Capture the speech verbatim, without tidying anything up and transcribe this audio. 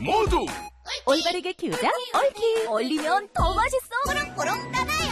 모두 올바르게 키우자 얽히. 얼리면 더 맛있어. 꾸렁꾸렁 따다.